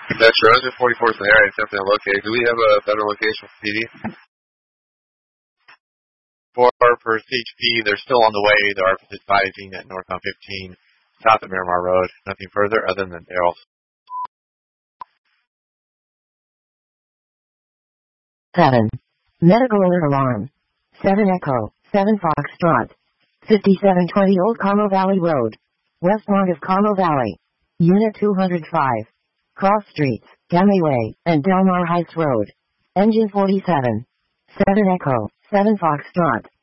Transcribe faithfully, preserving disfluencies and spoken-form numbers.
That's Roger forty-fourth in the area, attempting to locate. Do we have a better location for P D? For, for C H P, they're still on the way. They're advising at Northbound fifteen, south of Miramar Road. Nothing further other than they're all... seven. Medical alert alarm. seven Echo, seven Foxtrot. fifty-seven twenty Old Carmel Valley Road. Westmont of Carmel Valley. Unit two hundred five. Cross Streets, Gamay Way, and Delmar Heights Road. Engine forty-seven. seven Echo, seven Foxtrot.